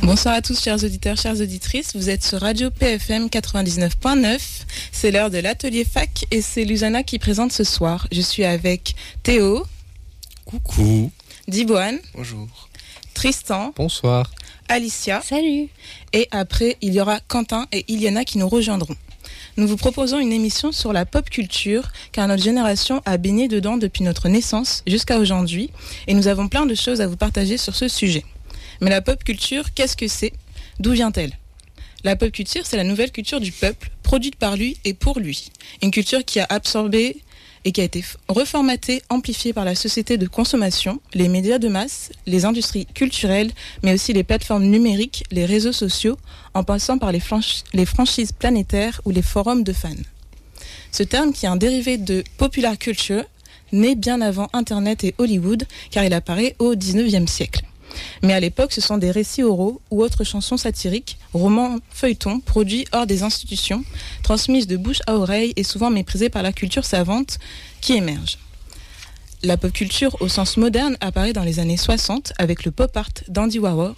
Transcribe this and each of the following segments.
Bonsoir à tous, chers auditeurs, chères auditrices. Vous êtes sur Radio PFM 99.9. C'est l'heure de l'atelier fac et c'est Lusana qui présente ce soir. Je suis avec Théo. Coucou. Diboine. Bonjour. Tristan. Bonsoir. Alicia. Salut. Et après, il y aura Quentin et Iliana qui nous rejoindront. Nous vous proposons une émission sur la pop culture, car notre génération a baigné dedans depuis notre naissance jusqu'à aujourd'hui, et nous avons plein de choses à vous partager sur ce sujet. Mais la pop culture, qu'est-ce que c'est ? D'où vient-elle ? La pop culture, c'est la nouvelle culture du peuple, produite par lui et pour lui. Une culture qui a absorbé et qui a été reformatée, amplifiée par la société de consommation, les médias de masse, les industries culturelles, mais aussi les plateformes numériques, les réseaux sociaux, en passant par les franchises planétaires ou les forums de fans. Ce terme, qui est un dérivé de popular culture, naît bien avant Internet et Hollywood, car il apparaît au XIXe siècle. Mais à l'époque, ce sont des récits oraux ou autres chansons satiriques, romans, feuilletons, produits hors des institutions, transmises de bouche à oreille et souvent méprisées par la culture savante qui émerge. La pop culture au sens moderne apparaît dans les années 60 avec le pop art d'Andy Warhol,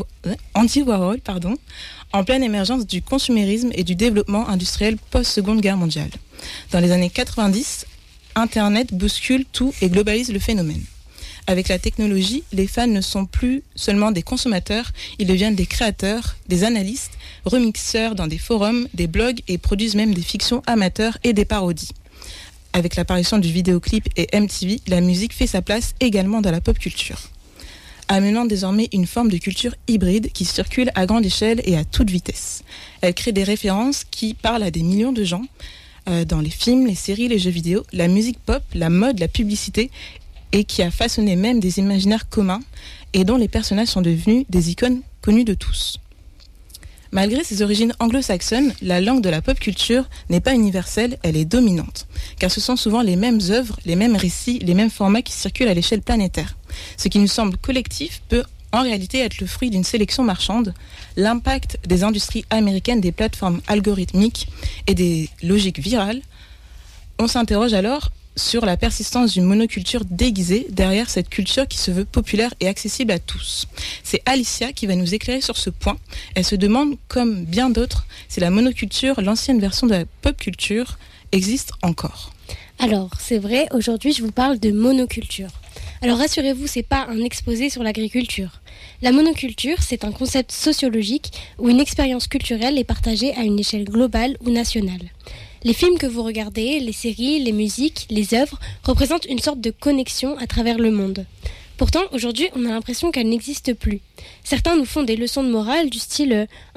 en pleine émergence du consumérisme et du développement industriel post-Seconde Guerre mondiale. Dans les années 90, Internet bouscule tout et globalise le phénomène. Avec la technologie, les fans ne sont plus seulement des consommateurs, ils deviennent des créateurs, des analystes, remixeurs dans des forums, des blogs et produisent même des fictions amateurs et des parodies. Avec l'apparition du vidéoclip et MTV, la musique fait sa place également dans la pop culture, amenant désormais une forme de culture hybride qui circule à grande échelle et à toute vitesse. Elle crée des références qui parlent à des millions de gens dans les films, les séries, les jeux vidéo, la musique pop, la mode, la publicité, et qui a façonné même des imaginaires communs et dont les personnages sont devenus des icônes connues de tous. Malgré ses origines anglo-saxonnes, la langue de la pop culture n'est pas universelle, elle est dominante, car ce sont souvent les mêmes œuvres, les mêmes récits, les mêmes formats qui circulent à l'échelle planétaire. Ce qui nous semble collectif peut en réalité être le fruit d'une sélection marchande, l'impact des industries américaines, des plateformes algorithmiques et des logiques virales. On s'interroge alors sur la persistance d'une monoculture déguisée derrière cette culture qui se veut populaire et accessible à tous. C'est Alicia qui va nous éclairer sur ce point. Elle se demande, comme bien d'autres, si la monoculture, l'ancienne version de la pop culture, existe encore. Alors, c'est vrai, aujourd'hui je vous parle de monoculture. Alors rassurez-vous, c'est pas un exposé sur l'agriculture. La monoculture, c'est un concept sociologique où une expérience culturelle est partagée à une échelle globale ou nationale. Les films que vous regardez, les séries, les musiques, les œuvres représentent une sorte de connexion à travers le monde. Pourtant, aujourd'hui, on a l'impression qu'elle n'existe plus. Certains nous font des leçons de morale du style